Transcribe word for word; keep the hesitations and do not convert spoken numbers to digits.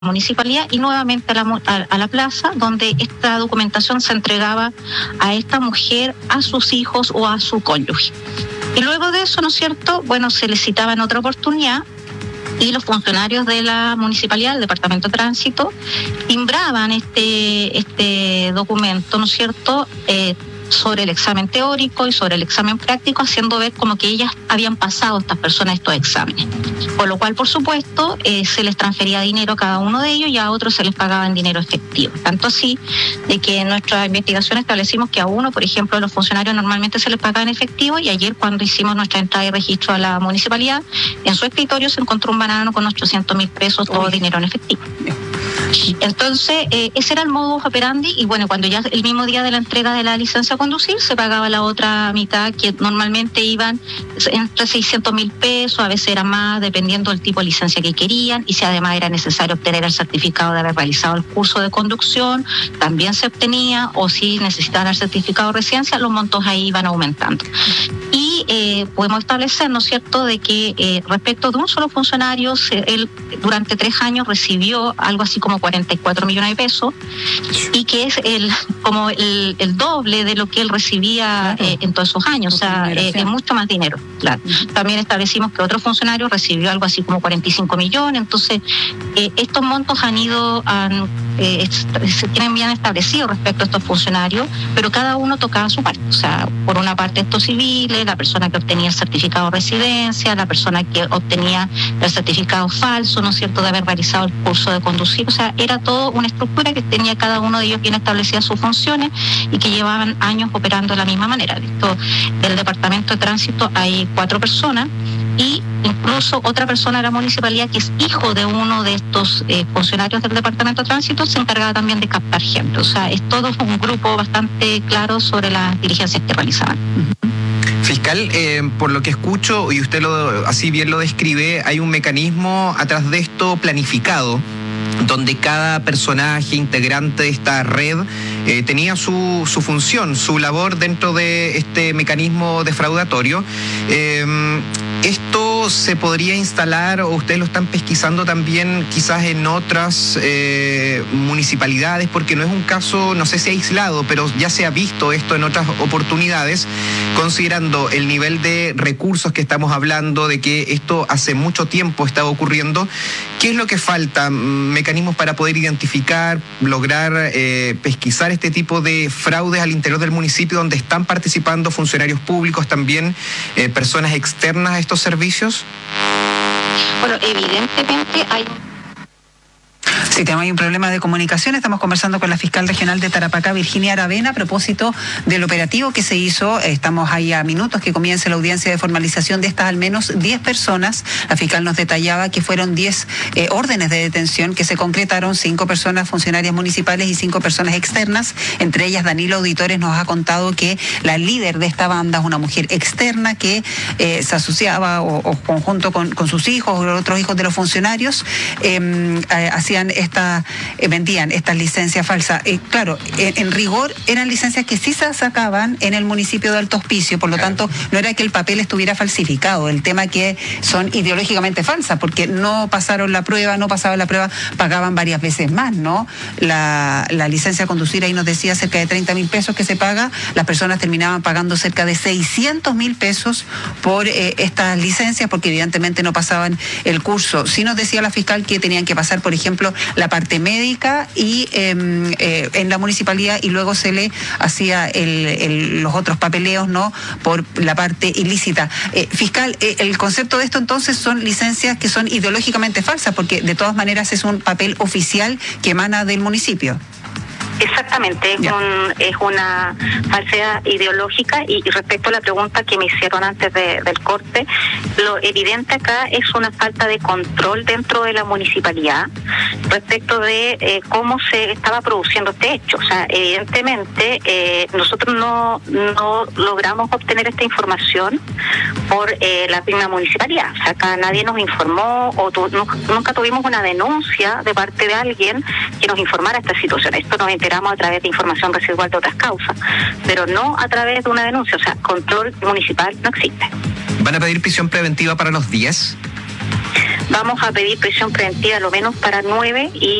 municipalidad y nuevamente a la, a, a la plaza, donde esta documentación se entregaba a esta mujer, a sus hijos o a su cónyuge. Y luego de eso, ¿no es cierto?, bueno, se le citaba en otra oportunidad y los funcionarios de la municipalidad, del Departamento de Tránsito, timbraban este, este documento, ¿no es cierto?, eh, sobre el examen teórico y sobre el examen práctico, haciendo ver como que ellas habían pasado, estas personas, estos exámenes. Por lo cual, por supuesto, eh, se les transfería dinero a cada uno de ellos y a otros se les pagaba en dinero efectivo. Tanto así de que en nuestra investigación establecimos que a uno, por ejemplo, de los funcionarios normalmente se les pagaba en efectivo, y ayer cuando hicimos nuestra entrada y registro a la municipalidad, en su escritorio se encontró un banano con ochocientos mil pesos, todo Uy. dinero en efectivo. Entonces, eh, ese era el modus operandi, y bueno, cuando ya el mismo día de la entrega de la licencia a conducir, se pagaba la otra mitad, que normalmente iban entre seiscientos mil pesos, a veces era más, dependiendo del tipo de licencia que querían, y si además era necesario obtener el certificado de haber realizado el curso de conducción, también se obtenía, o si necesitaban el certificado de residencia, los montos ahí iban aumentando. Y eh, podemos establecer, ¿no es cierto?, de que eh, respecto de un solo funcionario, se, él durante tres años recibió algo así como cuarenta y cuatro millones de pesos, y que es el como el, el doble de lo que él recibía claro. eh, en todos esos años, o sea, eh, es mucho más dinero, claro. Uh-huh. También establecimos que otro funcionario recibió algo así como cuarenta y cinco millones, entonces eh, estos montos han ido, han, eh, se tienen bien establecidos respecto a estos funcionarios, pero cada uno tocaba su parte, o sea, por una parte estos civiles, la persona que obtenía el certificado de residencia, la persona que obtenía el certificado falso, ¿no es cierto?, de haber realizado el curso de conducir, o sea, era todo una estructura que tenía cada uno de ellos bien establecidas sus funciones y que llevaban años operando de la misma manera. Esto, el Departamento de Tránsito hay cuatro personas, y incluso otra persona de la municipalidad que es hijo de uno de estos eh, funcionarios del Departamento de Tránsito se encargaba también de captar gente. O sea, es todo un grupo bastante claro sobre las diligencias que realizaban. Fiscal, eh, por lo que escucho, y usted lo así bien lo describe, hay un mecanismo atrás de esto planificado, donde cada personaje integrante de esta red eh, tenía su, su función, su labor dentro de este mecanismo defraudatorio. Eh, ¿Esto se podría instalar, o ustedes lo están pesquisando también quizás en otras eh, municipalidades? Porque no es un caso, no sé si aislado, pero ya se ha visto esto en otras oportunidades, considerando el nivel de recursos que estamos hablando, de que esto hace mucho tiempo está ocurriendo. ¿Qué es lo que falta? ¿Mecanismos para poder identificar, lograr eh, pesquisar este tipo de fraudes al interior del municipio, donde están participando funcionarios públicos, también eh, personas externas a estos servicios? Bueno, evidentemente hay... Sí, tenemos un problema de comunicación. Estamos conversando con la fiscal regional de Tarapacá, Virginia Aravena, a propósito del operativo que se hizo. Estamos ahí a minutos que comience la audiencia de formalización de estas al menos diez personas. La fiscal nos detallaba que fueron diez eh, órdenes de detención que se concretaron, cinco personas funcionarias municipales y cinco personas externas. Entre ellas, Danilo Auditores nos ha contado que la líder de esta banda es una mujer externa que eh, se asociaba o, o conjunto con, con sus hijos o otros hijos de los funcionarios, eh, eh, hacían esta, eh, vendían estas licencias falsas. Eh, claro, en, en rigor eran licencias que sí se sacaban en el municipio de Alto Hospicio, por lo tanto no era que el papel estuviera falsificado, el tema que son ideológicamente falsas, porque no pasaron la prueba, no pasaban la prueba, pagaban varias veces más, ¿no? La, la licencia a conducir, ahí nos decía cerca de treinta mil pesos que se paga, las personas terminaban pagando cerca de seiscientos mil pesos por eh, estas licencias, porque evidentemente no pasaban el curso. Sí nos decía la fiscal que tenían que pasar, por ejemplo, la parte médica y eh, eh, en la municipalidad, y luego se le hacía el, el, los otros papeleos, ¿no?, por la parte ilícita. Eh, fiscal, eh, el concepto de esto entonces son licencias que son ideológicamente falsas, porque de todas maneras es un papel oficial que emana del municipio. Exactamente, es, un, es una falsedad ideológica. Y, y respecto a la pregunta que me hicieron antes de, del corte, lo evidente acá es una falta de control dentro de la municipalidad respecto de eh, cómo se estaba produciendo este hecho. O sea, evidentemente eh, nosotros no, no logramos obtener esta información por eh, la misma municipalidad. O sea, acá nadie nos informó, o tu, no, nunca tuvimos una denuncia de parte de alguien que nos informara esta situación. Esto nos enteramos a través de información residual de otras causas, pero no a través de una denuncia. O sea, control municipal no existe. ¿Van a pedir prisión preventiva para los diez? vamos a pedir prisión preventiva lo menos para nueve y